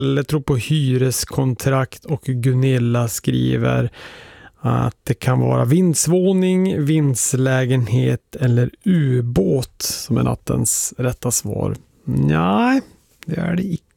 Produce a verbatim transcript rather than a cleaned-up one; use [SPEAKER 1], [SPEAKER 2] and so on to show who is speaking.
[SPEAKER 1] eller tror på hyreskontrakt, och Gunilla skriver att det kan vara vindsvåning, vindslägenhet eller ubåt som är nattens rätta svar. Nej, det är det icke.